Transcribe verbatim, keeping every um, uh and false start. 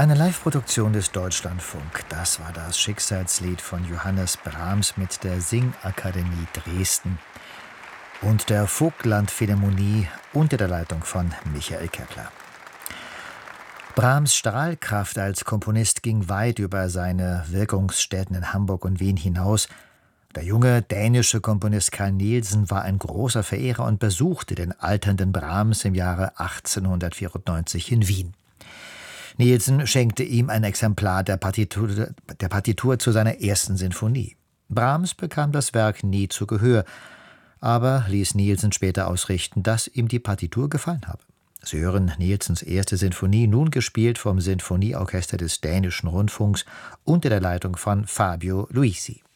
Eine Live-Produktion des Deutschlandfunk. Das war das Schicksalslied von Johannes Brahms mit der Singakademie Dresden und der Vogtland-Philharmonie unter der Leitung von Michael Kepler. Brahms' Strahlkraft als Komponist ging weit über seine Wirkungsstätten in Hamburg und Wien hinaus. Der junge dänische Komponist Carl Nielsen war ein großer Verehrer und besuchte den alternden Brahms im Jahre achtzehnhundertvierundneunzig in Wien. Nielsen schenkte ihm ein Exemplar der Partitur, der Partitur zu seiner ersten Sinfonie. Brahms bekam das Werk nie zu Gehör, aber ließ Nielsen später ausrichten, dass ihm die Partitur gefallen habe. Sie hören Nielsens erste Sinfonie, nun gespielt vom Sinfonieorchester des Dänischen Rundfunks unter der Leitung von Fabio Luisi.